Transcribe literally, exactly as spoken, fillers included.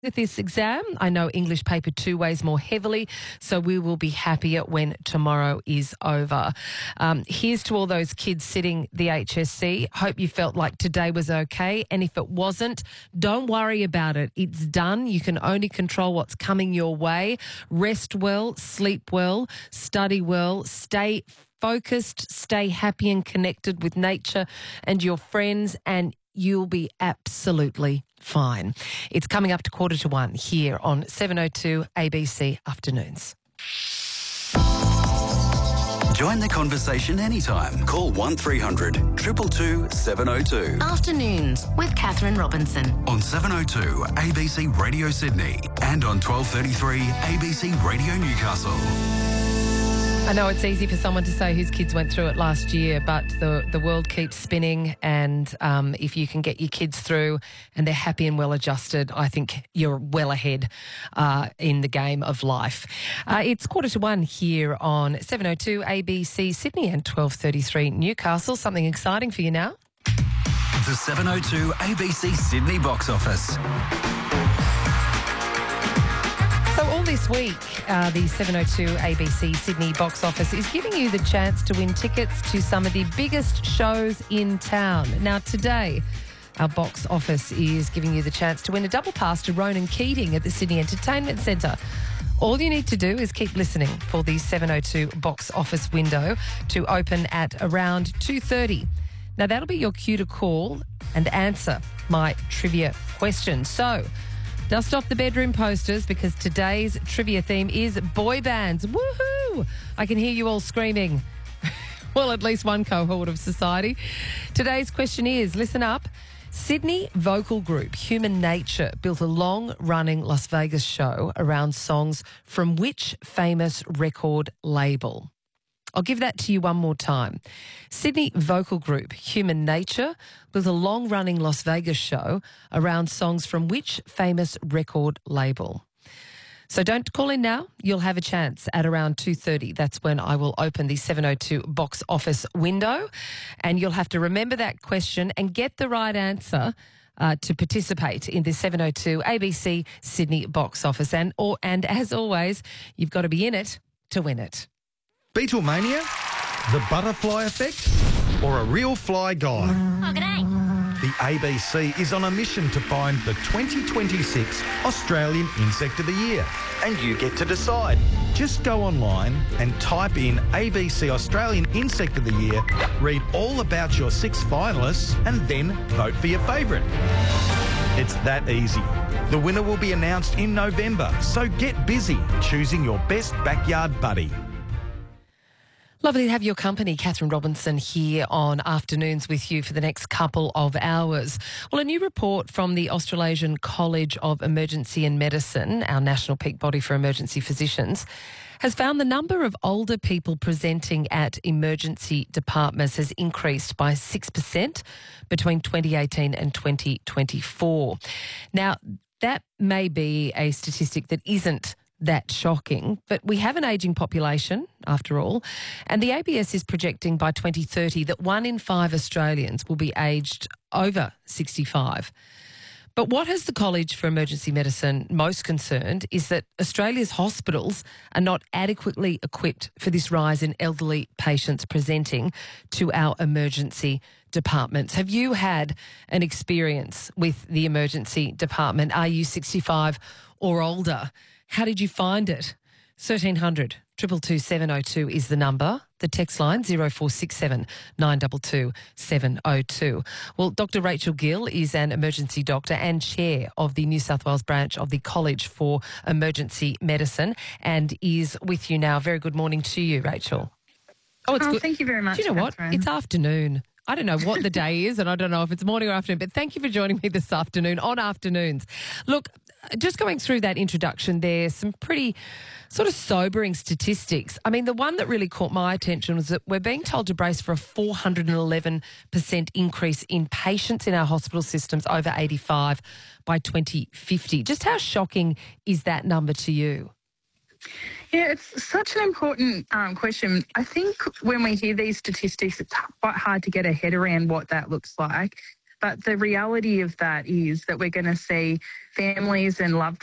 With this exam, I know English paper two weighs more heavily, so we will be happier when tomorrow is over. Um, here's to all those kids sitting the H S C. Hope you felt like today was okay, and if it wasn't, don't worry about it. It's done. You can only control what's coming your way. Rest well, sleep well, study well, stay focused, stay happy and connected with nature and your friends, and you'll be absolutely fine. It's coming up to quarter to one here on seven oh two A B C Afternoons. Join the conversation anytime. Call one three hundred two two two seven oh two. Afternoons with Catherine Robinson. On seven oh two A B C Radio Sydney and on twelve thirty-three A B C Radio Newcastle. I know it's easy for someone to say whose kids went through it last year, but the, the world keeps spinning, and um, if you can get your kids through and they're happy and well adjusted, I think you're well ahead uh, in the game of life. Uh, it's quarter to one here on seven oh two A B C Sydney and twelve thirty-three Newcastle. Something exciting for you now. The seven oh two A B C Sydney box office. So all this week, uh, the seven oh two A B C Sydney box office is giving you the chance to win tickets to some of the biggest shows in town. Now today, our box office is giving you the chance to win a double pass to Ronan Keating at the Sydney Entertainment Centre. All you need to do is keep listening for the seven oh two box office window to open at around two thirty. Now that'll be your cue to call and answer my trivia question. So dust off the bedroom posters because today's trivia theme is boy bands. Woohoo! I can hear you all screaming. Well, at least one cohort of society. Today's question is, listen up, Sydney vocal group Human Nature built a long-running Las Vegas show around songs from which famous record label? I'll give that to you one more time. Sydney vocal group Human Nature built a long-running Las Vegas show around songs from which famous record label? So don't call in now. You'll have a chance at around two thirty. That's when I will open the seven oh two box office window, and you'll have to remember that question and get the right answer uh, to participate in the seven oh two A B C Sydney box office. And, or, and as always, you've got to be in it to win it. Beatlemania, the butterfly effect, or a real fly guy? Oh, g'day. The A B C is on a mission to find the twenty twenty-six Australian Insect of the Year. And you get to decide. Just go online and type in A B C Australian Insect of the Year, read all about your six finalists, and then vote for your favourite. It's that easy. The winner will be announced in November, so get busy choosing your best backyard buddy. Lovely to have your company, Catherine Robinson, here on Afternoons with you for the next couple of hours. Well, a new report from the Australasian College of Emergency and Medicine, our national peak body for emergency physicians, has found the number of older people presenting at emergency departments has increased by six percent between twenty eighteen and twenty twenty-four. Now, that may be a statistic that isn't that shocking, but we have an ageing population after all, and the A B S is projecting by twenty thirty that one in five Australians will be aged over sixty-five. But what has the College for Emergency Medicine most concerned is that Australia's hospitals are not adequately equipped for this rise in elderly patients presenting to our emergency departments. Have you had an experience with the emergency department? Are you sixty-five or older? How did you find it? thirteen hundred, two two two, seven oh two is the number. The text line, zero four six seven, nine two two, seven oh two. Well, Doctor Rachel Gill is an emergency doctor and chair of the New South Wales branch of the College for Emergency Medicine and is with you now. Very good morning to you, Rachel. Oh, it's oh, good. Thank you very much, Do you know Catherine. what? It's afternoon. I don't know what the day is and I don't know if it's morning or afternoon, but thank you for joining me this afternoon on Afternoons. Look, just going through that introduction there, some pretty sort of sobering statistics. I mean, the one that really caught my attention was that we're being told to brace for a four hundred eleven percent increase in patients in our hospital systems over eighty-five by twenty fifty. Just how shocking is that number to you? Yeah, it's such an important um, question. I think when we hear these statistics, it's quite hard to get a head around what that looks like. But the reality of that is that we're going to see families and loved